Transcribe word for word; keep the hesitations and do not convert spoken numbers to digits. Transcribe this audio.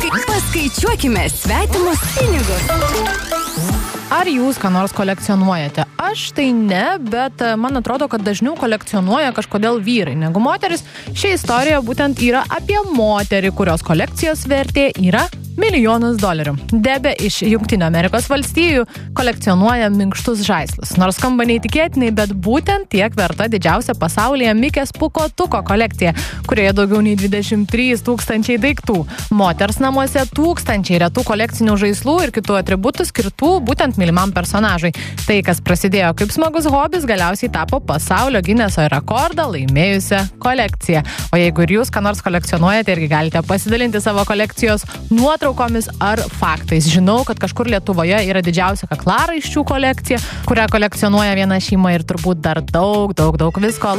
Paskaičiuokime svetimus pinigus. Ar jūs ką nors kolekcionuojate? Aš tai ne, bet man atrodo, kad dažniau kolekcionuoja kažkodėl vyrai negu moteris. Ši istorija būtent yra apie moterį, kurios kolekcijos vertė yra milijonas dolerių. Debė iš Jungtinių Amerikos valstijų kolekcionuoja minkštus žaislus. Nors skamba neįtikėtinai, bet būtent tiek verta didžiausia pasaulyje Mikės Pūkuotuko kolekcija, kurioje daugiau nei dvidešimt trys tūkstančiai daiktų. Moters namuose tūkstančiai retų kolekcinių žaislų ir kitų atributų skirtų būtent mylimam personažui. Tai, kas prasidėjo kaip smagus hobis, galiausiai tapo pasaulio Gineso rekordą laimėjusią kolekciją. O jeigu ir jūs ką nors kolekcionuojate, irgi galite pasidalinti savo kolekcijos nuotraukomis ar faktais. Žinau, kad kažkur Lietuvoje yra didžiausia kaklaraiščių kolekcija, kurią kolekcionuoja viena šeima ir turbūt dar daug, daug, daug visko.